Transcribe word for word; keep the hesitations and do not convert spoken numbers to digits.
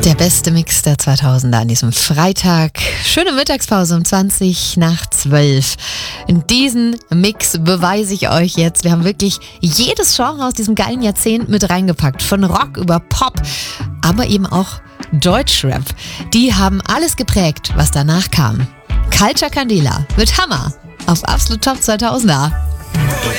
Der beste Mix der zweitausender an diesem Freitag. Schöne Mittagspause um zwanzig nach zwölf. In diesen Mix beweise ich euch jetzt, wir haben wirklich jedes Genre aus diesem geilen Jahrzehnt mit reingepackt. Von Rock über Pop, aber eben auch Deutschrap. Die haben alles geprägt, was danach kam. Culture Candela mit Hammer auf Absolut Top zweitausender.